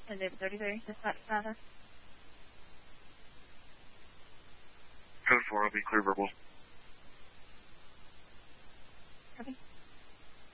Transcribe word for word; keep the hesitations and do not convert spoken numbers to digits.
And David thirty-three, dispatch status. Code four will be clear verbal. Copy.